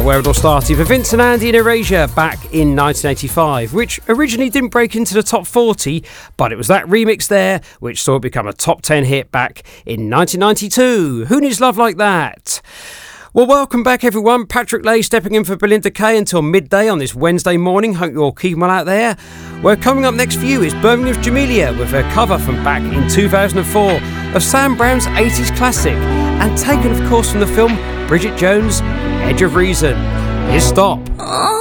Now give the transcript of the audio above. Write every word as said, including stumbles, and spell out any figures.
Where it all started for Vince and Andy in Erasure back in nineteen eighty-five, which originally didn't break into the top forty, but it was that remix there which saw it become a top ten hit back in nineteen ninety-two. Who Needs Love Like That? Well, welcome back everyone. Patrick Lay stepping in for Belinda Kay until midday on this Wednesday morning. Hope you're all keeping well out there. Well, coming up next for you is Birmingham's Jamelia with her cover from back in two thousand four of Sam Brown's eighties classic, and taken of course from the film Bridget Jones' Edge of Reason. Here's Stop. Oh.